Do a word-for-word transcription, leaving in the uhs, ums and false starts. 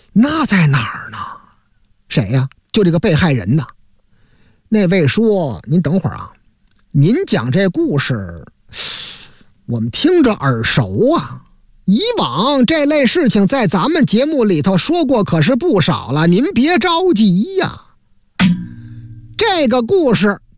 那在哪儿呢？谁呀？就这个被害人呢。那位说，您等会儿啊，您讲这故事我们听着耳熟啊，以往这类事情在咱们节目里头说过可是不少了，您别着急呀。这个故事